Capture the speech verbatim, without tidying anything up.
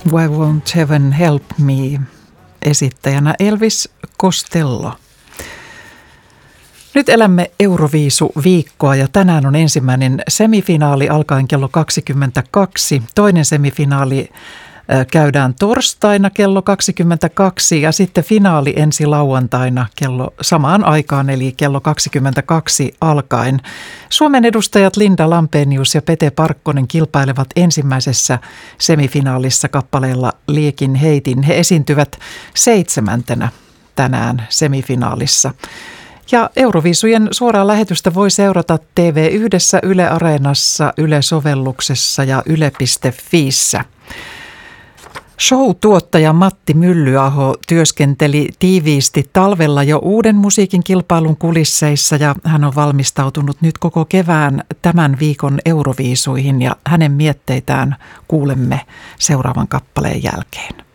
Why Won't Heaven Help Me? Esittäjänä Elvis Costello. Nyt elämme Euroviisu-viikkoa ja tänään on ensimmäinen semifinaali alkaen kello kaksikymmentäkaksi. Toinen semifinaali käydään torstaina kello kaksikymmentäkaksi ja sitten finaali ensi lauantaina kello samaan aikaan eli kello kaksikymmentäkaksi alkaen. Suomen edustajat Linda Lampenius ja Pete Parkkonen kilpailevat ensimmäisessä semifinaalissa kappaleella Liekin heitin. He esiintyvät seitsemäntenä tänään semifinaalissa. Ja Euroviisujen suoraa lähetystä voi seurata T V yhdessä, Yle Areenassa, Yle-sovelluksessa ja yle piste fiissä. Show-tuottaja Matti Myllyaho työskenteli tiiviisti talvella jo uuden musiikin kilpailun kulisseissa ja hän on valmistautunut nyt koko kevään tämän viikon Euroviisuihin ja hänen mietteitään kuulemme seuraavan kappaleen jälkeen.